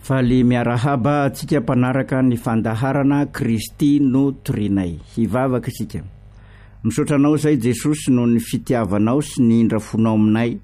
Faly miarahaba atsika mpanaraka ny fandaharana Kristy no torinay. Hivavaka isika. Misotranao zay Jesosy no ny fitiavanao sy ny indrafonao aminay,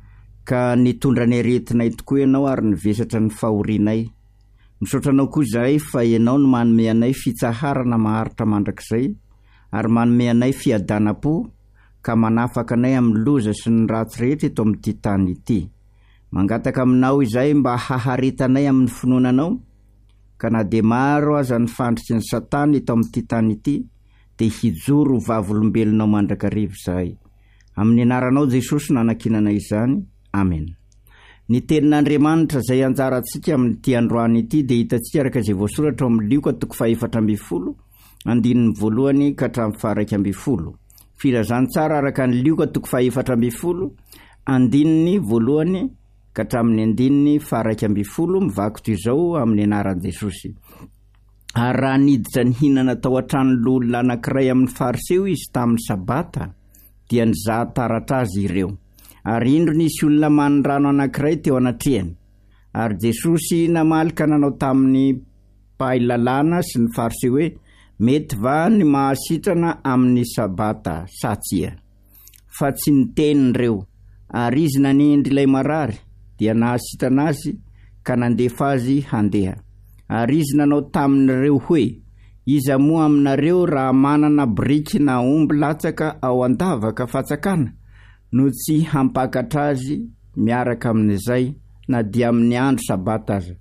ka nitondra ny aretinay tokoa ianao ary nivesatra ny fahorinay. Misotranao koa zay fa ianao no manome anay fitsaharana maharitra mandrakizay, ary manome anay fiadanam-po, ka manafaka anay amin'ny loza sy ny ratsy rehetra eto amin'ity tany ity. Mangataka aminao izay mba haharitanay amin'ny finoananao, ka na de maro aza ny fandritry ny Satana eto amin'ity tany ity, de hijoro vavolombelonao mandrakariva zahay. Amin'ny anaranao Jesosy nanakinana izany. Amen. Ny tenin'Andriamanitra zay anjarantsika amin'ity androany ity de hitantsika araka izay voasoratra amin'ny Lioka 4:12, andininy voalohany ka hatramin'ny faha 12. Filazany tsara araka ny Lioka 4:12, andininy voalohany ka hatramin'ny andininy faha 12, mivaky toy izao amin'ny anaran'i Jesosy. Ary raha niditra ny hinana tao an-tranon'olona anankiray amin'ny fariseo izy tamin'ny sabata, dia nizaha taratra azy ireo. Ary indro nisy olona manin-drano anankiray teo anatrehany. Ary Jesosy namalika nanao tamin'ny mpahay lalàna sy ny fariseo hoe, mety va ny mahasitrana amin'ny sabata sa tsia? Fa tsy nitenin'ireo. Ary izy nanindry ilay marary, dia nahasitrana azy ka nandefa azy handeha. Ary izy nanao tamin'ireo hoe, iza moa aminareo raha manana biriky na omby latsaka ao andavaka fatsakana, no tsy hampakatra azy miaraka amin'izay na dia amin'ny andro sabata aza.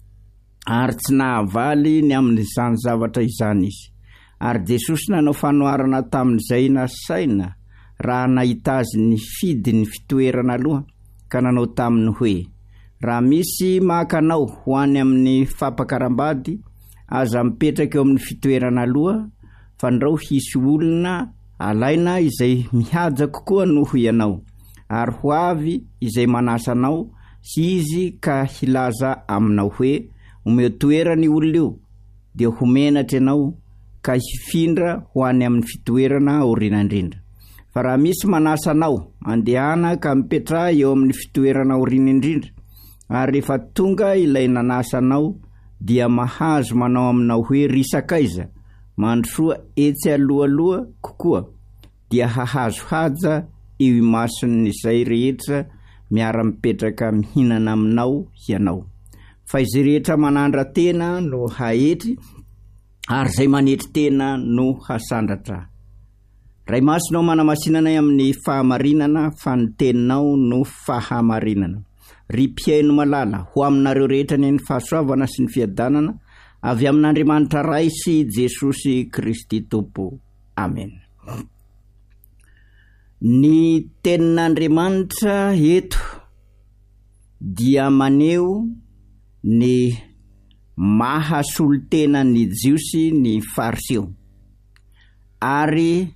Ary tsy nahavaly ny amin'izany zavatra izany izy. Ary Jesosy nanao fanoharana tamin'izay nasaina raha nahita azy ny fidy ny fitoerana aloha, ka nanao taminy hoe, raha misy mahakanao ho any amin'ny fampakarambady, aza mipetraka eo amin'ny fitoerana aloha, fa ndrao hisy olona alaina izay mihaja kokoa noho ianao, ary ho avy izay manasa anao sy izy ka hilaza aminao hoe, omeo toerany olona io, dia homenatra ianao ka hifindra ho any amin'ny fitoerana aoriana indrindra. Fa raha misy manasa anao, andehana ka mipetra eo amin'ny fitoerana aoriana indrindra, ary rehefa tonga ilay nanasa anao, dia mahazo manao aminao hoe risakaiza, mandrosoa etsy alohaloha kokoa, dia hahazo haja eo imason'izay rehetra miara-mipetraka mihinana aminao ianao. Fa izay rehetra manandra tena no hahetry, ary zay manetry tena no hasandratra. Ray masonao manamasinanay amin'ny fahamarinana, fa ny teninao no fahamarinana. Ry mpiaino malala ho aminareo rehetra ny fahasoavana sy ny fiadanana, avy amin'Andriamanitra ray sy Jesosy Kristy Tompo. Amen. Ny tenin'Andriamanitra eto dia maneho ny mahasolo tena ny jiosy ny fariseo, ary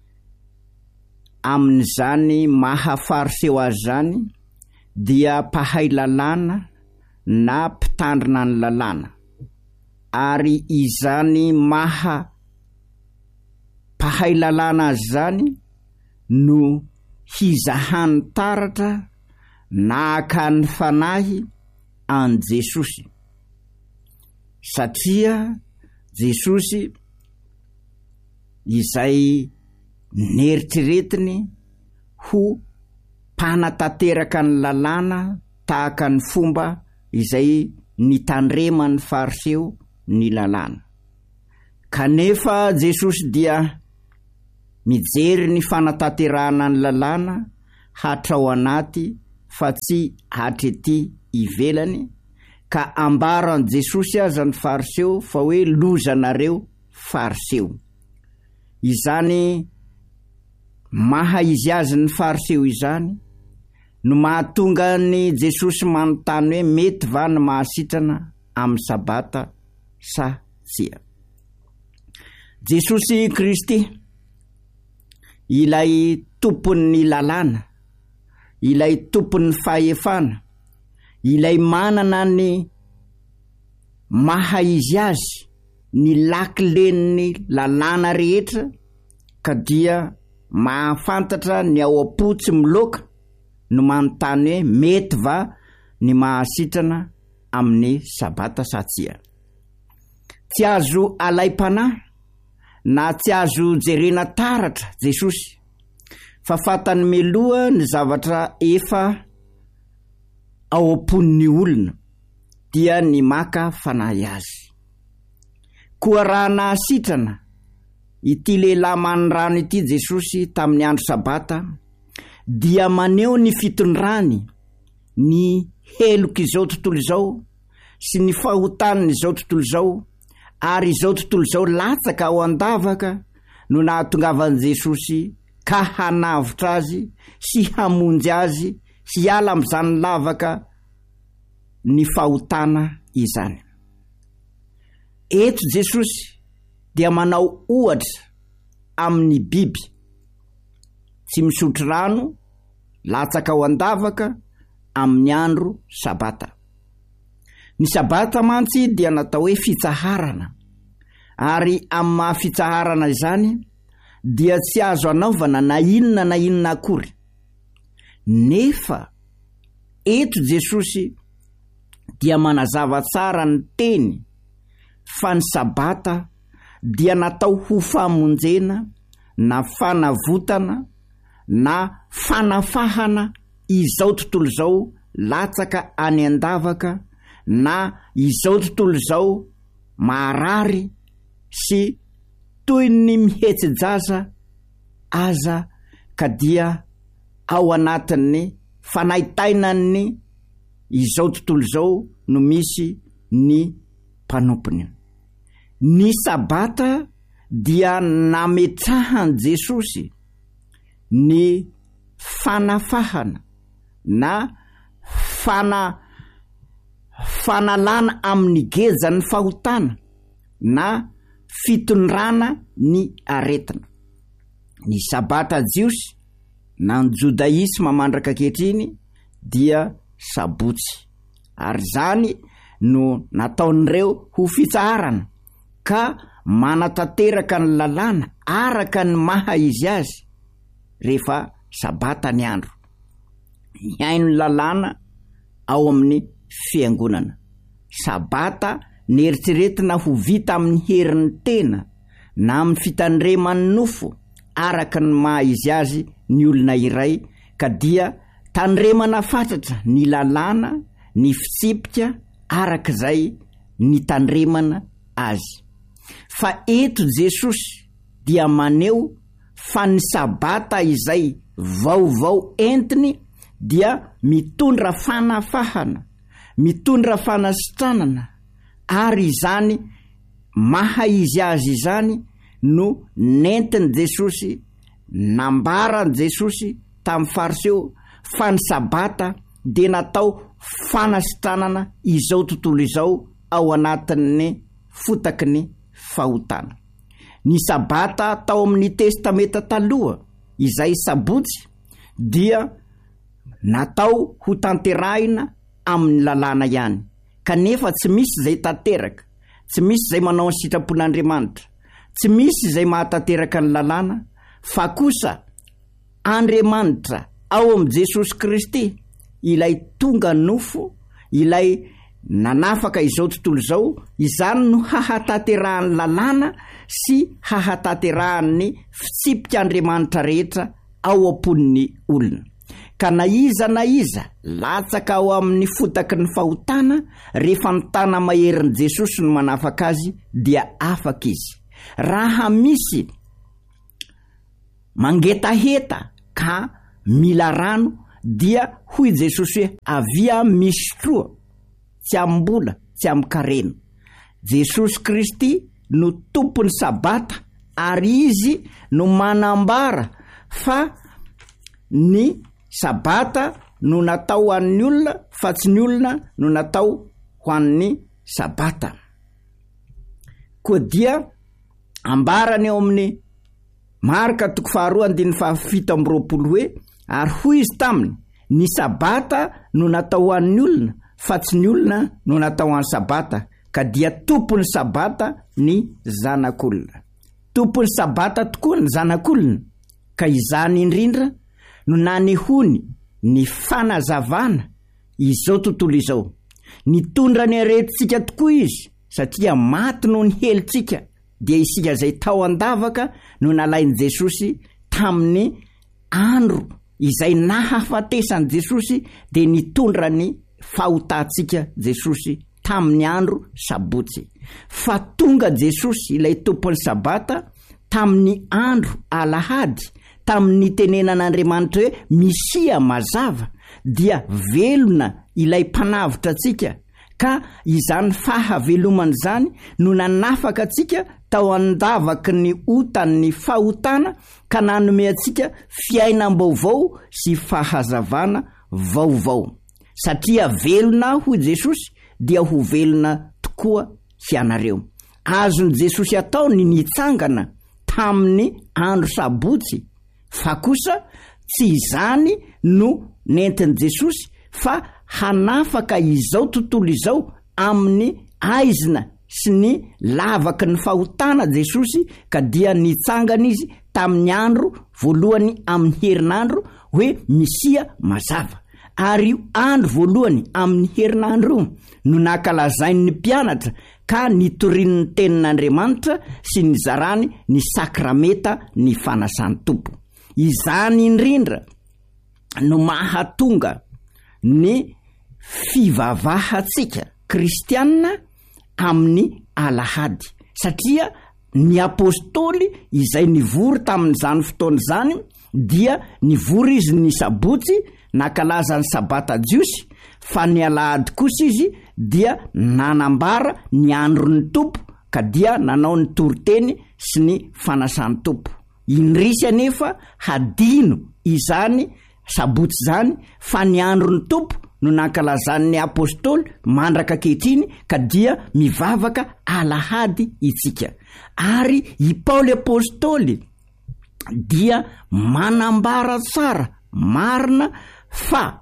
amin'izany mahafariseo azy zany dia mpahay lalàna na mpitandrina ny lalàna, ary izany mpahay lalàna azy zany no hizahany taratra na akany fanahy an Jesosy, satria Jesosy izay neritreretiny ho mpanatanteraka ny lalàna tahaka ny fomba izay nitandreman'ny fariseo ny lalàna. Kanefa Jesosy dia mijery ny fanatanterahana ny lalàna hatrao anaty fa tsy hatrety ivelany, ka ambaran Jesosy aza ny fariseo fa hoe lozanareo fariseo. Izany maha izy azy ny fariseo izany no mahatonga ny Jesosy manontany hoe mety va ny mahasitrana amin'ny sabata sa tsia? Jesosy Kristy, ilay tompon'ny lalàna, ilay tompon'ny fahefana, ilay manana ny maha izy azy ny lakilen'ny lalàna rehetra, ka dia mahafantatra ny ao am-po tsy miloka, no manontany hoe mety va ny mahasitrana amin'ny sabata satsia. Tsy azo alai-panahy na tsy azo jerena taratra Jesosy, fa fatany meloha ny zavatra efa ao am-pon'ny olona dia ny maka fanahy azy. Koa raha nahasitrana ity lehilahy manirano ity Jesosy tamin'ny andro sabata, dia maneho ny fitondrany ny heloka izao tontolo izao sy ny fahotany izao tontolo izao, ary izao tontolo izao latsaka ao andavaka no nahatongavan' Jesosy ka hanavotra azy sy hamonjy azy sy hiala amin'izany lavaka ny fahotana izany. Eto Jesosy dia manao ohatra amin'ny biby tsy misotro rano latsaka ao andavaka amin'ny andro sabata. Ny sabata mantsy dia natao hoe fitsaharana, ary amin'ny mahafitsaharana izany dia tsy azo anaovana na inona akory. Nefa eto Jesosy dia manazava tsara ny teny fa ny sabata dia natao ho famonjena na fanavotana na fanafahana izao tontolo izao latsaka any andavaka, na izao tontolo izao maharary sy toy ny mihetsy-jaza aza, ka dia ao anatin'ny fanaitainany izao tontolo izao no misy ny mpanompony. Ny sabata dia nametrahany Jesosy ny fanafahana na fanalana amin'ny gejany fahotana na fitondrana ny aretina. Ny sabata jiosy na ny jodaisma mandraka ankehitriny dia sabotsy, ary zany no nataon'ireo ho fitsaharana ka manatanteraka ny lalàna araka ny maha izy azy rehefa sabata ny andro. Iaino ny lalàna ao amin'ny fiangonana. Sabata nieritreretina ho vita amin'ny herin'ny tena na amin'ny fitandreman'ny nofo araka ny maha izy azy ny olona iray, ka dia tandremana fatratra ny lalàna, ny fitsipika arak'izay ny tandremana azy. Fa eto Jesosy dia maneho fa ny sabata izay vaovao entiny dia mitondra fanafahana, mitondra fanasitranana, ary izany maha izy azy izany no nentiny Jesosy, nambarany Jesosy tamin'ny fariseo fa ny sabata dia natao fanasitranana izao tontolo izao ao anatin'ny fotaky ny fahotana. Ny sabata tao amin'ny testameta taloha izay sabotsy dia natao ho tanterahina amin'ny lalàna ihany, kanefa tsy misy izay tanteraka, tsy misy izay manao ny sitrapon'Andriamanitra, tsy misy izay mahatanteraka ny lalàna, fa kosa Andriamanitra ao amin'ny Jesosy Kristy, ilay tonga nofo, ilay nanafaka izao tontolo izao, izany no hahatanterahany lalàna sy hahatanterahany fitsipik'Andriamanitra rehetra ao am-pon'ny olona. Ka na iza latsaka ao amin'ny fotaky ny fahotana, rehefa ny tana maherin'i Jesosy no manafaka azy dia afaka izy. Raha misy mangetaheta ka mila rano dia hoy Jesosy hoe avia misy troa, tsy ambola, tsy amkareno. Jesosy Kristy no tompony sabata, ary izy no manambara fa ny sabata no natao ho an'ny olona, fa tsy ny olona no natao ho an'ny sabata. Koa dia ambarany eo amin'ny Marka 2:17 hoe, ary hoy izy taminy, ny sabata no natao ho an'ny olona, fa tsy ny olona no natao ho an'ny sabata, ka dia tompony sabata ny zanak'olona. Tompony sabata tokoa ny zanak'olona, ka izany indrindra no nanehony ny fanazavana izao tontolo izao. nitondra ny aretintsika tokoa izy satria maty no ny helitsika dia isika zay tao andavaka no nalainy Jesosy tamin'ny andro izay nahafatesan Jesosy dia nitondra ny fahotantsika Jesosy tamin'ny andro sabotsy. Fa tonga Jesosy ilay tompon'ny sabata tamin'ny andro alahady, tamin'ny tenenan'Andriamanitra hoe Misia mazava, dia velona ilay mpanavitra atsika, ka izany fahavelomany zany no nanafaka atsika tao andavaky ny otan'ny fahotana ka nanome atsika fiainam-baovao sy fahazavana vaovao. Satria velona ho Jesosy dia ho velona tokoa ianareo. Azony Jesosy atao ny nitsangana tamin'ny andro sabotsy, fa kosa tsy izany no nentiny Jesosy fa hanafaka izao tontolo izao amin'ny aizina sy ny lavaky ny fahotana Jesosy, ka dia nitsangana izy tamin'ny andro voalohany amin'ny herinandro hoe Misia mazava. Ary andro voalohany amin'ny herinandro no nankalazainy ny mpianatra ka nitorin'ny tenin'Andriamanitra sy nizarany ny sakrameta ny fanasan'ny tompo. Izany indrindra no mahatonga ny fivavahantsika kristianina amin'ny alahady, satria ny apôstôly izay nivory tamin'izany fotoana zany dia nivory izy ny sabotsy nankalaza ny sabata jiosy, fa ny alahady kosa izy dia nanambara ny andron'ny tompo ka dia nanao ny toriteny sy ny fanasan'ny tompo. Indrisy anefa hadino izany sabotsy zany fa ny andron'ny tompo no nankalazan'ny apôstôly mandraka kehitriny ka dia mivavaka alahady itsika. Ary i Paoly apôstôly dia manambara tsara marina fa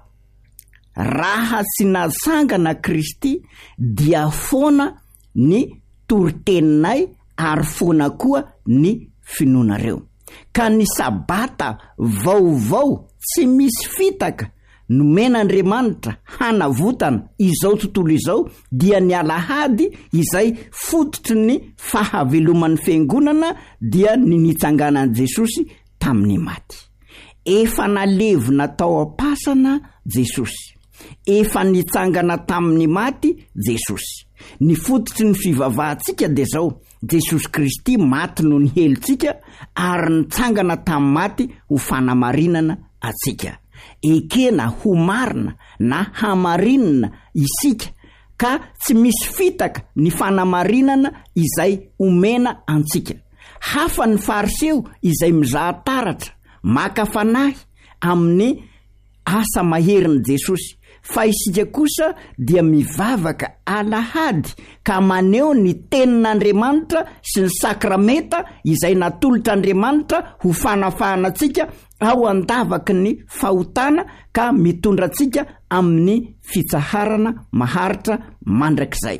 raha tsy nasangana Kristy dia foana ny toriteninay ary foana koa ny finoanareo. Ka ny sabata vaovao tsy misy fitaka nomen'Andriamanitra hanavotana izao tontolo izao dia ny alahady izay fototry ny fahaveloman'ny fiangonana dia ny nitsanganan'i Jesosy tamin'ny maty. Efa nalevona tao am-pasana Jesosy, efa nitsangana tamin'ny maty Jesosy. Ny fototry ny fivavahantsika dia zao: Jesosy Kristy maty no ny helitsika ary nitsangana tamin'ny maty ho fanamarinana atsika. Ekena ho marina na hamarinana isika, ka tsy misy fitaka ny fanamarinana izay omena antsika. Hafa ny fariseo izay mizahataratra maka fanahy amin'ny asa maherin'i Jesosy, fa isika kosa dia mivavaka alahady ka maneho ny tenin'Andriamanitra sy ny sakrameta izay natolotr'Andriamanitra ho fanafahana atsika ao andavaky ny fahotana ka mitondra atsika amin'ny fitsaharana maharitra mandrakizay.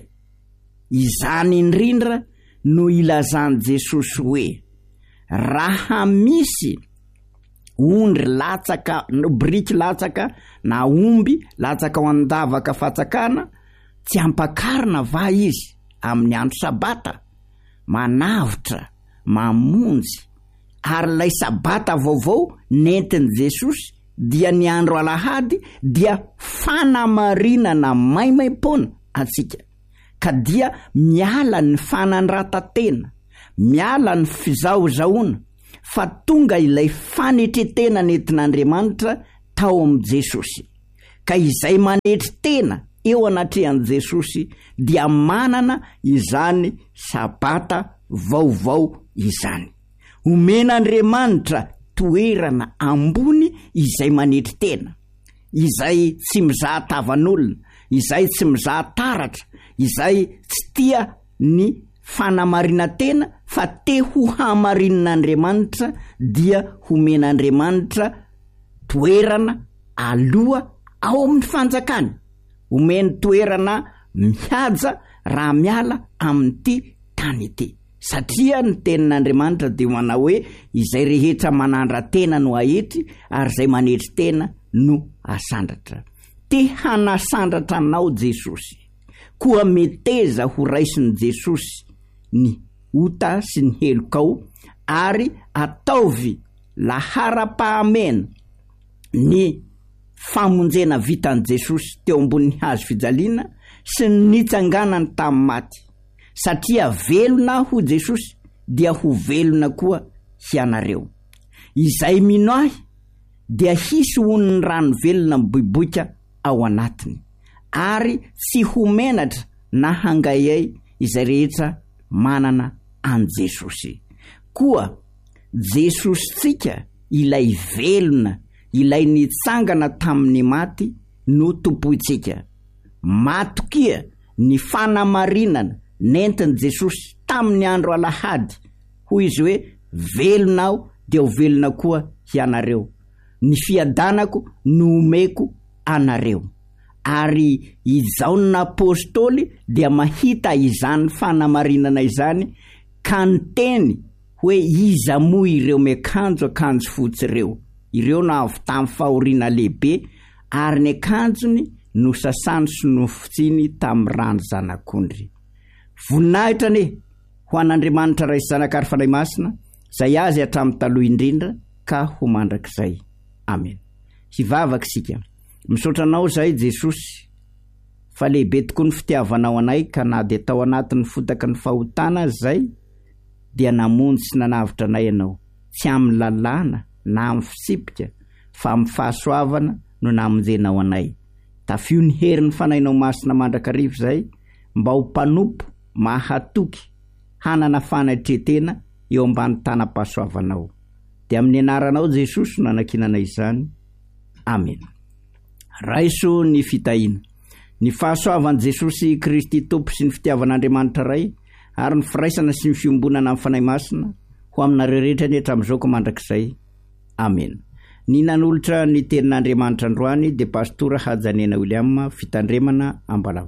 Izany indrindra no ilazany Jesosy hoe raha misy ondry latsaka, biriky latsaka na omby latsaka ao andavaka fatsakana, tsy ampakarina va izy amin'ny andro sabata, manavitra, mamonjy. Ary lay sabata vaovao nentin'i Jesosy dia ny andro alahady dia fanamarinana maimaim-pona atsika, ka dia miala ny fanandratantena, miala ny fizahozahoana, fa tonga ilay fanetretena nentin'Andriamanitra tao am' Jesosy. Ka izay manetry tena eo anatrehan'i Jesosy dia manana izany sabata vaovao izany. Omen'Andriamanitra toerana ambony izay manetry tena, izay tsy mizaha tavan'olona, izay tsy mizaha taratra, izay tsy tia ny fanamarina tena fa te ho hamarinan'Andriamanitra, dia homen'Andriamanitra toerana aloha ao amin'ny fanjakany, omeny toerana mihaja raha miala amin'ity tany ity. Satria ny tenin'Andriamanitra dia manao hoe izay rehetra manandra tena no ahetry ary izay manetry tena no asandratra. te hanasandratra anao Jesosy, koa meteza ho raisin'i Jesosy ny ota sy ny helokao, ary ataovy lahara-pahamena ny famonjena vitan'i Jesosy teo ambonin'ny hazo fijaliana sy ny nitsanganany tamin'ny maty, satria velona ho Jesosy dia ho velona koa hianareo. Izay mino ahy dia hisy hon'ny rano velona miboiboika ao anatiny, ary tsy ho menatra na hangayay izay rehetra manana an Jesosy. Koa Jesositsika ilay velona, ilay nitsangana tamin'ny maty no tompoitsika. Matokia ny fanamarinana nentin' Jesosy tamin'ny andro alahady, hoy izy hoe velonao dia ho velona koa hianareo. Ny fiadanako no omeko anareo. Ary izaon'ny apôstôly dia mahita izany fanamarinana izany, ka niteny hoe iza moa ireo miakanjo akanjo fotsy ireo na avy tamin'ny fahoriana lehibe, ary ny akanjony no sasany sy nofotsiny tamin'ny rano zanak'ondry. Voninahitra ne ho an'Andriamanitra raisy zanakary fanahy masina, zay azy hatramin'ny taloha indrindra ka ho mandrakizay. Amen. Hivavaka sika. Misaotra anao zay Jesosy, fa lehibe tokoa ny fitiavanao anay, ka na dia tao anatin'ny fotaka ny fahotana zay dia namonjy sy nanavitra anay ianao, tsy amin'ny lalàna na amin'ny fisipika, fa amin'ny fahasoavana no namonjenao anay. Tafio ny herin'ny fanahinao masina mandrakarivo zay, mba ho mpanompo mahatoky hanana fanatretena eo ambany tanam-pahasoavanao. Dia amin'ny anaranao Jesosy no anakinana izany. Amen. Raiso ny fitahina. Ny fahasoavan'i Jesosy Kristy Tompo sy ny fitiavan'Andriamanitra ray, ary ny firaisana sy ny fiombonana amin'ny fanahy masina ho aminareo rehetra ny hatramin'izao mandrakizay. Amen. Ny nanolotra ny tenin'Andriamanitra androany dia Pastora Hajanena William, fitandremana Ambalava.